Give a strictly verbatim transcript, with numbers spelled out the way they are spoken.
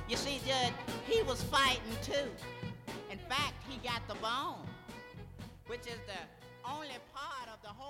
You see, Judge, he was fighting too. In fact, he got the bone, which is the only part of the whole